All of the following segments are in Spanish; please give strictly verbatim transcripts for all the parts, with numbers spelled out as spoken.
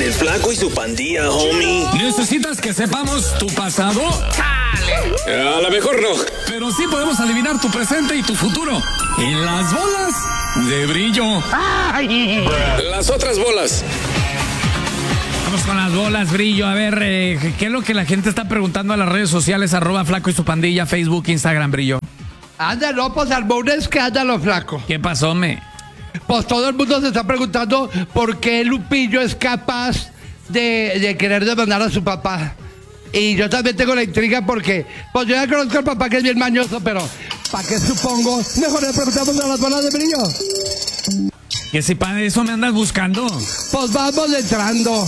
El Flaco y su Pandilla, homie. ¿Necesitas que sepamos tu pasado? ¡Chale! A lo mejor no. Pero sí podemos adivinar tu presente y tu futuro. En las bolas de brillo. ¡Ay! Las otras bolas. Vamos con las bolas, brillo. A ver, eh, ¿qué es lo que la gente está preguntando a las redes sociales? Arroba Flaco y su Pandilla, Facebook, Instagram, brillo. Anda, no, pues armó un escándalo, Flaco. ¿Qué pasó, me? Pues todo el mundo se está preguntando por qué Lupillo es capaz de, de querer demandar a su papá. Y yo también tengo la intriga porque, pues yo ya conozco al papá que es bien mañoso, pero ¿para qué supongo? Mejor le preguntamos a las bolas de brillo. ¿Que si para eso me andas buscando? Pues vamos entrando.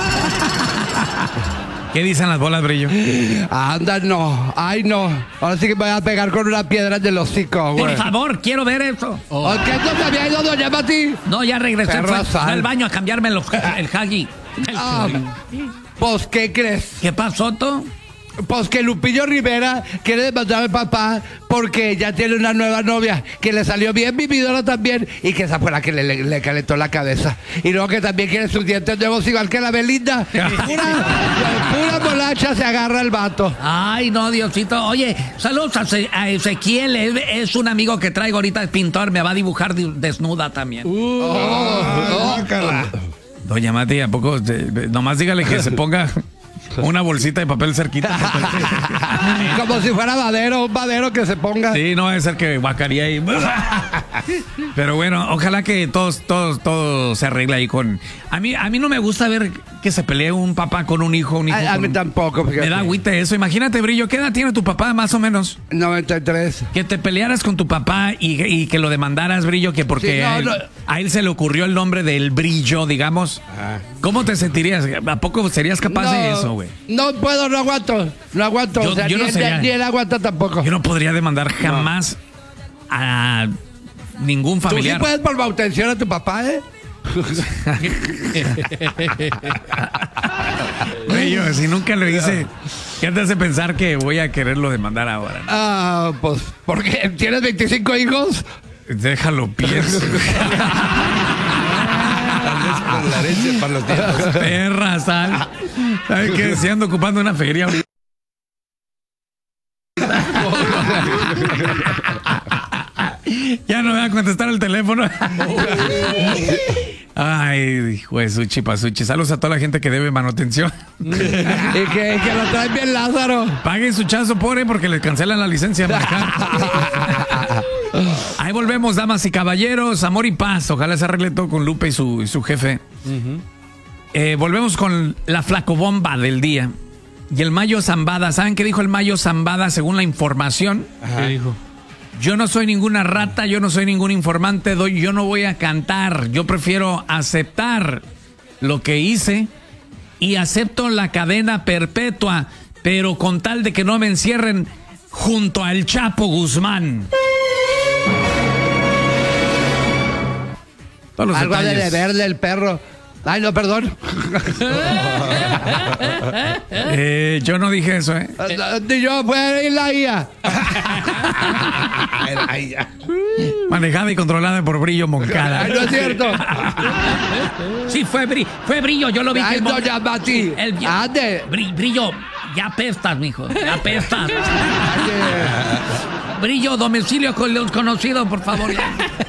¿Qué dicen las bolas, brillo? Anda, no. Ay, no. Ahora sí que me voy a pegar con una piedra del hocico, güey. Por favor, quiero ver eso. Oh. ¿Por qué no se había ido doña Mati? No, ya regresé. Perra Fue, fue sal. al baño a cambiarme los, el huggy. Ah, pues, ¿qué crees? ¿Qué pasó, tú? Pues que Lupillo Rivera quiere demandar al papá porque ya tiene una nueva novia que le salió bien vividora también y que esa fue la que le, le, le calentó la cabeza. Y luego que también quiere sus dientes nuevos igual que la Belinda. Pura, pura molacha se agarra el vato. Ay, no, Diosito. Oye, saludos a, Ce- a Ezequiel. Es, es un amigo que traigo ahorita, es pintor. Me va a dibujar di- desnuda también. Uh, oh, oh. Doña Mati, ¿a poco? te- Nomás dígale que se ponga una bolsita de papel cerquita. Como si fuera vadero, un vadero que se ponga. Sí, no va a ser que guacaría ahí. Pero bueno, ojalá que todos, todos, todo se arregle ahí con. A mí, a mí no me gusta ver que se pelee un papá con un hijo, un hijo. A, a con mí un- tampoco. Fíjate. Me da agüita eso. Imagínate, Brillo, ¿qué edad tiene tu papá más o menos? noventa y tres. Que te pelearas con tu papá y, y que lo demandaras, Brillo, que porque Sí, no, a, él, no. a él se le ocurrió el nombre del Brillo, digamos. ¿Cómo te sentirías? ¿A poco serías capaz de eso, güey? No puedo, no aguanto. No aguanto. Yo- o sea, yo ni, no él- sería- ni él aguanta tampoco. Yo no podría demandar jamás a ningún Tú sí familiar. puedes por manutención a tu papá, ¿eh? Brillo, si nunca lo hice, ¿qué te hace pensar que voy a quererlo demandar ahora? Ah, pues, porque tienes veinticinco hijos. Déjalo, pienso. Con la herencia para los tiempos. Perra, sal. ¿Sabes qué? Si ando ocupando una feria. Ya no me va a contestar el teléfono. Ay, hijo de Suchi Pasuchi. Saludos a toda la gente que debe manutención. Y que, que lo traen bien Lázaro. Paguen su chazo, pobre, porque les cancelan la licencia de manejar. Ahí volvemos, damas y caballeros. Amor y paz. Ojalá se arregle todo con Lupe y su, y su jefe. Uh-huh. eh, volvemos con la flacobomba del día. Y el Mayo Zambada. ¿Saben qué dijo el Mayo Zambada según la información? Ajá. ¿Qué dijo? Yo no soy ninguna rata, yo no soy ningún informante, doy, yo no voy a cantar. Yo prefiero aceptar lo que hice y acepto la cadena perpetua, pero con tal de que no me encierren junto al Chapo Guzmán. Todos los Algo de detalles. deberle el perro. Ay, no, perdón. Eh, yo no dije eso, ¿eh? Ni yo, fue la I A. Ay, ya. Manejada y controlada por Brillo Moncada. Ay, no es cierto. Sí, fue, bri fue Brillo, yo lo vi. Ay, que el mon- doña Mati. el- Ande. Bri- Brillo, ya apestas, mijo, ya apestas. Brillo, domicilio con- conocido, por favor.